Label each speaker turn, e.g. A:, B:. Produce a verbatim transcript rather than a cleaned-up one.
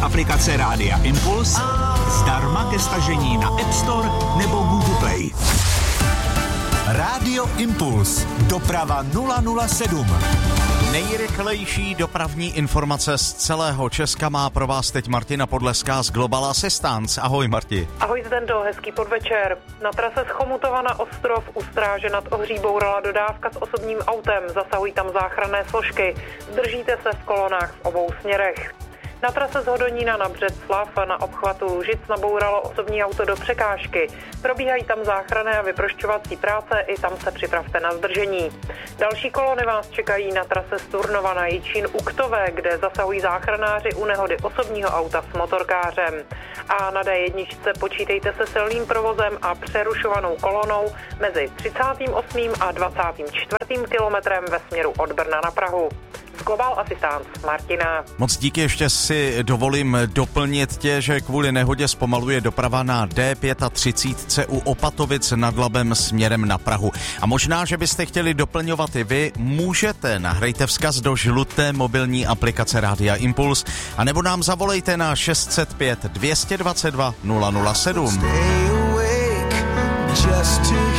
A: aplikace Rádia Impuls zdarma ke stažení na App Store nebo Google Play. Rádio Impuls. Doprava nula nula sedm.
B: Nejrychlejší dopravní informace z celého Česka má pro vás teď Martina Podleská z Global Assistance. Ahoj, Marti.
C: Ahoj, Zdendo, hezký podvečer. Na trase z Chomutova na Ostrov u Stráže nad Ohří bourala dodávka s osobním autem. Zasahují tam záchranné složky. Zdržíte se v kolonách v obou směrech. Na trase z Hodonína na Břeclav na obchvatu Lužic nabouralo osobní auto do překážky. Probíhají tam záchranné a vyprošťovací práce, i tam se připravte na zdržení. Další kolony vás čekají na trase z Turnova na Jičín u Ktové, kde zasahují záchranáři u nehody osobního auta s motorkářem. A na dé jedna počítejte se silným provozem a přerušovanou kolonou mezi třicátým osmým a dvacátým čtvrtým kilometrem ve směru od Brna na Prahu. Z Global Assistance Martina.
B: Moc díky, ještě si dovolím doplnit tě, že kvůli nehodě zpomaluje doprava na dé třicet pět u Opatovic nad Labem směrem na Prahu. A možná, že byste chtěli doplňovat i vy, můžete, nahrajte vzkaz do žluté mobilní aplikace Rádia Impuls, anebo nám zavolejte na šest set pět dvě dvacet dva nula nula sedm.